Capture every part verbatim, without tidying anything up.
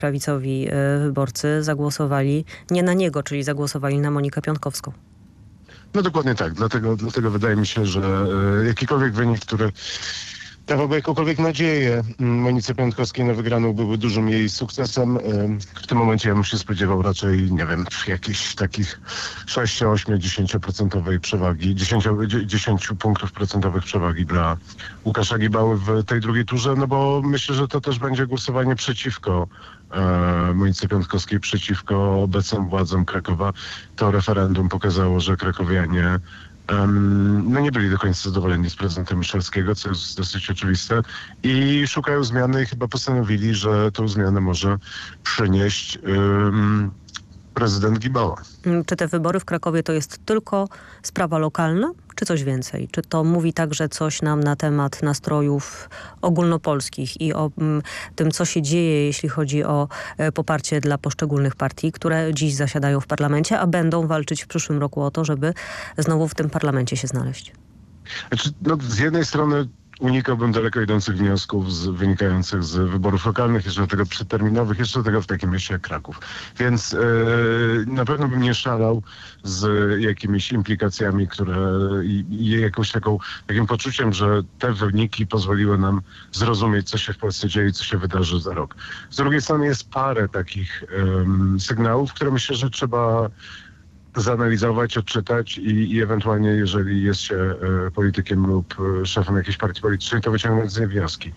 prawicowi wyborcy zagłosowali nie na niego, czyli zagłosowali na Monikę Piontkowską. No dokładnie tak. Dlatego, dlatego wydaje mi się, że jakikolwiek wynik, który dawałby jakąkolwiek nadzieję Monice Piontkowskiej na wygraną, byłby dużym jej sukcesem. W tym momencie ja bym się spodziewał raczej, nie wiem, jakichś takich sześć, osiem, dziesięć procent przewagi, dziesięć, dziesięć punktów procentowych przewagi dla Łukasza Gibały w tej drugiej turze, no bo myślę, że to też będzie głosowanie przeciwko e, Monice Piontkowskiej, przeciwko obecnym władzom Krakowa. To referendum pokazało, że krakowianie Um, no nie byli do końca zadowoleni z prezydenta Miszalskiego, co jest dosyć oczywiste, i szukają zmiany i chyba postanowili, że tą zmianę może przynieść um, prezydent Gibała. Czy te wybory w Krakowie to jest tylko sprawa lokalna, czy coś więcej? Czy to mówi także coś nam na temat nastrojów ogólnopolskich i o m, tym, co się dzieje, jeśli chodzi o e, poparcie dla poszczególnych partii, które dziś zasiadają w parlamencie, a będą walczyć w przyszłym roku o to, żeby znowu w tym parlamencie się znaleźć? Znaczy, no, z jednej strony unikałbym daleko idących wniosków z, wynikających z wyborów lokalnych, jeszcze do tego przedterminowych, jeszcze do tego w takim mieście jak Kraków. Więc yy, na pewno bym nie szalał z jakimiś implikacjami, które i, i jakąś taką, takim poczuciem, że te wyniki pozwoliły nam zrozumieć, co się w Polsce dzieje i co się wydarzy za rok. Z drugiej strony jest parę takich yy, sygnałów, które myślę, że trzeba zanalizować, odczytać i, i ewentualnie, jeżeli jest się e, politykiem lub e, szefem jakiejś partii politycznej, to wyciągnąć z niej wnioski.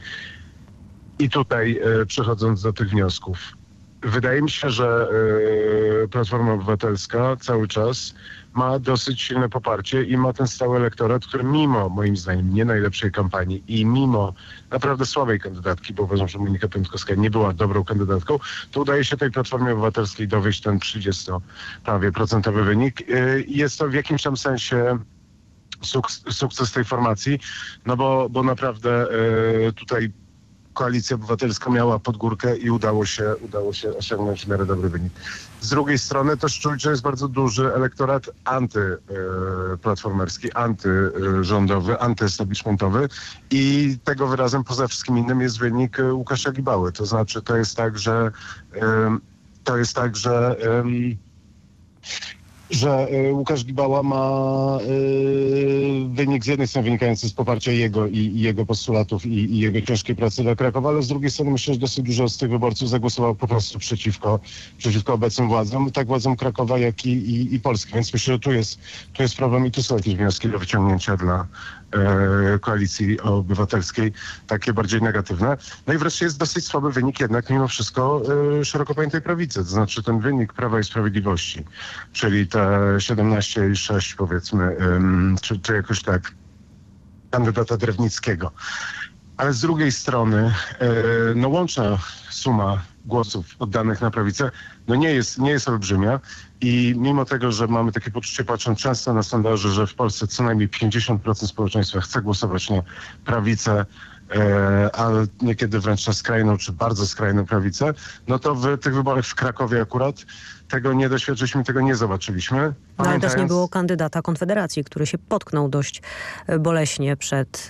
I tutaj e, przechodząc do tych wniosków, wydaje mi się, że e, Platforma Obywatelska cały czas ma dosyć silne poparcie i ma ten stały elektorat, który mimo, moim zdaniem, nie najlepszej kampanii i mimo naprawdę słabej kandydatki, bo uważam, że Monika Piontkowska nie była dobrą kandydatką, to udaje się tej Platformie Obywatelskiej dowieść ten trzydzieści prawie procentowy wynik. Jest to w jakimś tam sensie suk- sukces tej formacji, no bo, bo naprawdę tutaj Koalicja Obywatelska miała podgórkę i udało się, udało się osiągnąć w miarę dobry wynik. Z drugiej strony też czuć, że jest bardzo duży elektorat antyplatformerski, antyrządowy, antyestablishmentowy i tego wyrazem poza wszystkim innym jest wynik Łukasza Gibały. To znaczy to jest tak, że to jest tak, że że Łukasz Gibała ma y, wynik z jednej strony wynikający z poparcia jego i, i jego postulatów i, i jego ciężkiej pracy dla Krakowa, ale z drugiej strony myślę, że dosyć dużo z tych wyborców zagłosowało po prostu przeciwko, przeciwko obecnym władzom, tak władzom Krakowa, jak i, i, i Polski. Więc myślę, że tu jest, tu jest problem i tu są jakieś wnioski do wyciągnięcia dla e, Koalicji Obywatelskiej, takie bardziej negatywne. No i wreszcie jest dosyć słaby wynik jednak mimo wszystko e, szeroko pojętej prawicy, to znaczy ten wynik Prawa i Sprawiedliwości, czyli te siedemnaście i sześć powiedzmy, um, czy, czy jakoś tak, kandydata Drewnickiego. Ale z drugiej strony e, no łączna suma głosów oddanych na prawicę no nie jest, nie jest olbrzymia i mimo tego, że mamy takie poczucie, patrząc często na sondaże, że w Polsce co najmniej pięćdziesiąt procent społeczeństwa chce głosować na prawicę, e, a niekiedy wręcz na skrajną czy bardzo skrajną prawicę, no to w tych wyborach w Krakowie akurat tego nie doświadczyliśmy, tego nie zobaczyliśmy. No, ale też nie było kandydata Konfederacji, który się potknął dość boleśnie przed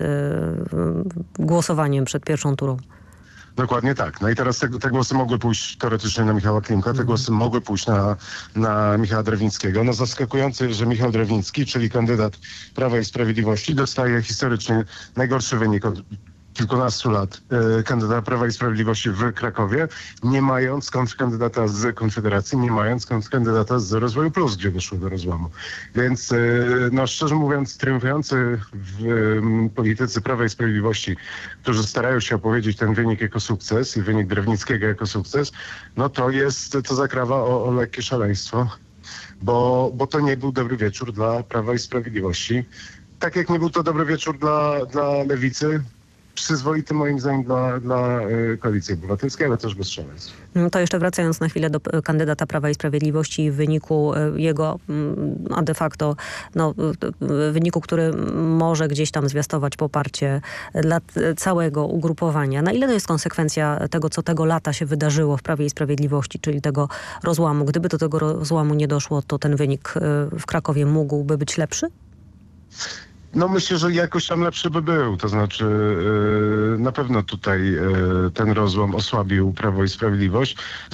yy, głosowaniem, przed pierwszą turą. Dokładnie tak. No i teraz te, te głosy mogły pójść teoretycznie na Michała Klimka, te głosy mogły pójść na, na Michała Drewnickiego. No zaskakujące, że Michał Drewnicki, czyli kandydat Prawa i Sprawiedliwości, dostaje historycznie najgorszy wynik od kilkunastu lat e, kandydata Prawa i Sprawiedliwości w Krakowie, nie mając kontrkandydata z Konfederacji, nie mając kontrkandydata z Rozwoju Plus, gdzie doszło do rozłamu. Więc e, no szczerze mówiąc, triumfujący w e, politycy Prawa i Sprawiedliwości, którzy starają się opowiedzieć ten wynik jako sukces i wynik Drewnickiego jako sukces, no to jest, to zakrawa o, o lekkie szaleństwo, bo, bo to nie był dobry wieczór dla Prawa i Sprawiedliwości. Tak jak nie był to dobry wieczór dla, dla Lewicy, przyzwoity moim zdaniem dla, dla Koalicji Obywatelskiej, ale też bez szaleństw. To jeszcze wracając na chwilę do kandydata Prawa i Sprawiedliwości i wyniku jego, a de facto no, wyniku, który może gdzieś tam zwiastować poparcie dla całego ugrupowania. Na ile to jest konsekwencja tego, co tego lata się wydarzyło w Prawie i Sprawiedliwości, czyli tego rozłamu? Gdyby do tego rozłamu nie doszło, to ten wynik w Krakowie mógłby być lepszy? No myślę, że jakoś tam lepszy by był. To znaczy e, na pewno tutaj e, ten rozłam osłabił Prawo i Sprawiedliwość.